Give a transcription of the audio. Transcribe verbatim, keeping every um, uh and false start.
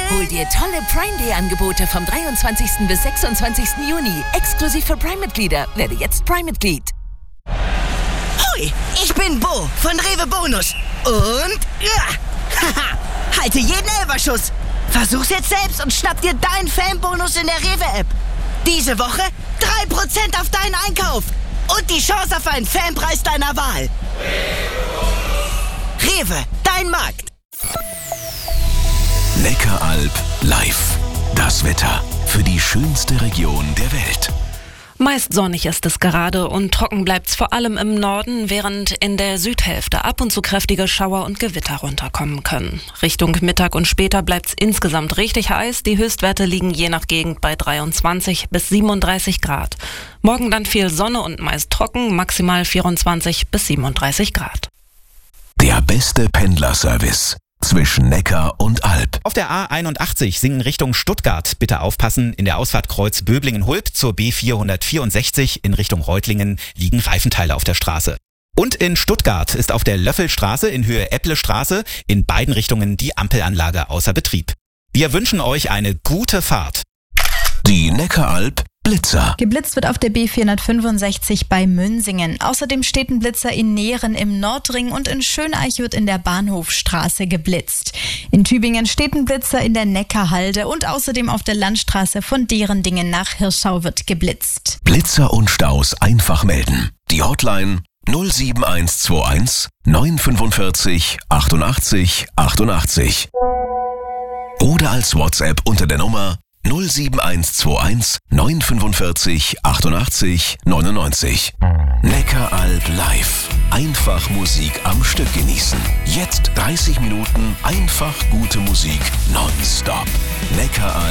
Hol dir tolle Prime Day Angebote vom dreiundzwanzigsten bis sechsundzwanzigsten Juni. Exklusiv für Prime-Mitglieder. Werde jetzt Prime-Mitglied. Hui, ich bin Bo von Rewe Bonus. Und ja, haha, halte jeden Elferschuss. Versuch's jetzt selbst und schnapp dir deinen Fanbonus in der Rewe-App. Diese Woche drei Prozent auf deinen Einkauf. Und die Chance auf einen Fanpreis deiner Wahl. Rewe, dein Markt. Neckaralb live. Das Wetter für die schönste Region der Welt. Meist sonnig ist es gerade und trocken bleibt's vor allem im Norden, während in der Südhälfte ab und zu kräftige Schauer und Gewitter runterkommen können. Richtung Mittag und später bleibt's insgesamt richtig heiß. Die Höchstwerte liegen je nach Gegend bei dreiundzwanzig bis siebenunddreißig Grad. Morgen dann viel Sonne und meist trocken, maximal vierundzwanzig bis siebenunddreißig Grad. Der beste Pendlerservice zwischen Neckar und Alb. Auf der A einundachtzig Singen Richtung Stuttgart. Bitte aufpassen, in der Ausfahrt Kreuz Böblingen-Hulb zur B vierhundertvierundsechzig in Richtung Reutlingen liegen Reifenteile auf der Straße. Und in Stuttgart ist auf der Löffelstraße in Höhe Epplestraße in beiden Richtungen die Ampelanlage außer Betrieb. Wir wünschen euch eine gute Fahrt. Die Neckaralb Blitzer. Geblitzt wird auf der B vierhundertfünfundsechzig bei Münsingen. Außerdem steht ein Blitzer in Nehren im Nordring und in Schöneich wird in der Bahnhofstraße geblitzt. In Tübingen steht ein Blitzer in der Neckarhalde und außerdem auf der Landstraße von Derendingen nach Hirschau wird geblitzt. Blitzer und Staus einfach melden. Die Hotline null sieben eins zwei eins neun fünfundvierzig achtundachtzig achtundachtzig. Oder als WhatsApp unter der Nummer null sieben eins zwei eins neun fünfundvierzig achtundachtzig neunundneunzig. Neckaralb live. Einfach Musik am Stück genießen. Jetzt dreißig Minuten einfach gute Musik nonstop. Neckaralb.